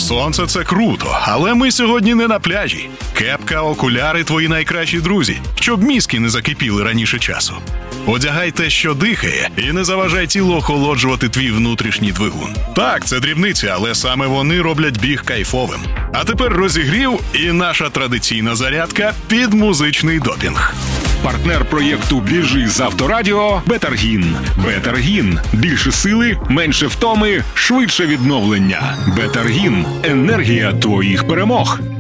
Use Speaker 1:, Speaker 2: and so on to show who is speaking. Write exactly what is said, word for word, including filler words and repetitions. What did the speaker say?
Speaker 1: Сонце – це круто, але ми сьогодні не на пляжі. Кепка, окуляри – твої найкращі друзі, щоб мізки не закипіли раніше часу. Одягай те, що дихає, і не заважай тіло охолоджувати твій внутрішній двигун. Так, це дрібниці, але саме вони роблять біг кайфовим. А тепер розігрів і наша традиційна зарядка під музичний допінг.
Speaker 2: Партнер проєкту «Біжи з Авторадіо» – Бетаргін. Бетаргін – більше сили, менше втоми, швидше відновлення. Бетаргін – енергія твоїх перемог.